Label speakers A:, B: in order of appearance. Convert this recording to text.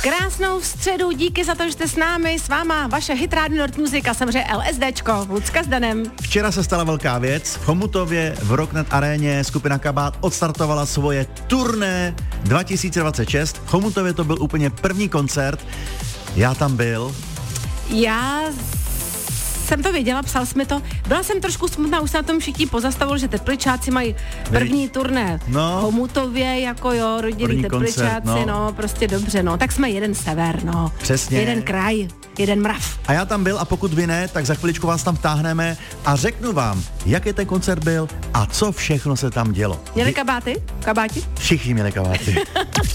A: Krásnou středu, díky za to, že jste s námi, s váma vaše Hit Radio Nord Music a samozřejmě LSDčko, Lucka s Danem.
B: Včera se stala velká věc, v Chomutově v Rocknet aréně skupina Kabát odstartovala svoje turné 2026. V Chomutově to byl úplně první koncert, já tam byl.
A: Já jsem to věděla, psal jsme to. Byla jsem trošku smutná, už se na tom všichni pozastavil, že Tepličáci mají první turné v Chomutově, jako jo, rodilí Tepličáci, no, prostě dobře, no, tak jsme jeden sever, no.
B: Přesně.
A: Jeden kraj, jeden mrav.
B: A já tam byl a pokud vy ne, tak za chviličku vás tam vtáhneme a řeknu vám, jaký ten koncert byl a co všechno se tam dělo.
A: Měli kabáty? Kabáti?
B: Všichni měli kabáty.